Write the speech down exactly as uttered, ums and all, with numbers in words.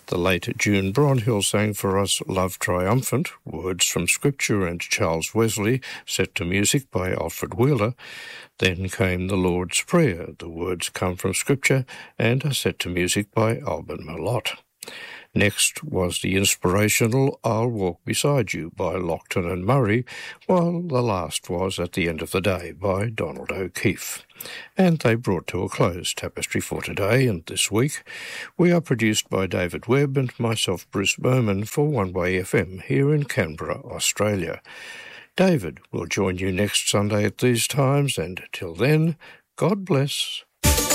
The late June Bronhill sang for us Love Triumphant, words from Scripture and Charles Wesley, set to music by Alfred Wheeler. Then came the Lord's Prayer. The words come from Scripture and are set to music by Alban Malott. Next was the inspirational I'll Walk Beside You by Lockton and Murray, while the last was At the End of the Day by Donald O'Keefe. And they brought to a close Tapestry for today and this week. We are produced by David Webb and myself, Bruce Bowman, for One Way F M here in Canberra, Australia. David will join you next Sunday at these times, and till then, God bless.